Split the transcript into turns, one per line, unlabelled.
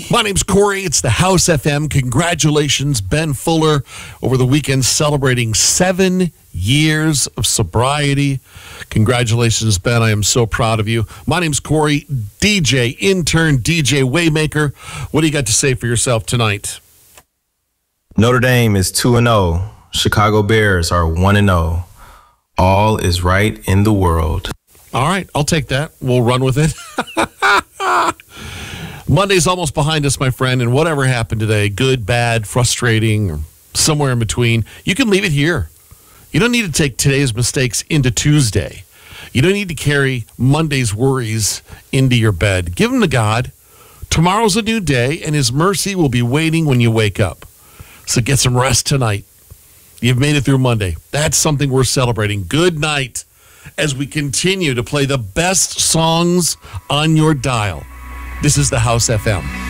My name's Corey. It's the House FM. Congratulations, Ben Fuller, over the weekend celebrating 7 years of sobriety. Congratulations, Ben. I am so proud of you. My name's Corey, DJ, intern, DJ Waymaker. What do you got to say for yourself tonight?
Notre Dame is 2-0. Chicago Bears are 1-0. All is right in the world.
All right, I'll take that. We'll run with it. Monday's almost behind us, my friend, and whatever happened today, good, bad, frustrating, or somewhere in between, you can leave it here. You don't need to take today's mistakes into Tuesday. You don't need to carry Monday's worries into your bed. Give them to God. Tomorrow's a new day, and His mercy will be waiting when you wake up. So get some rest tonight. You've made it through Monday. That's something we're celebrating. Good night as we continue to play the best songs on your dial. This is the House FM.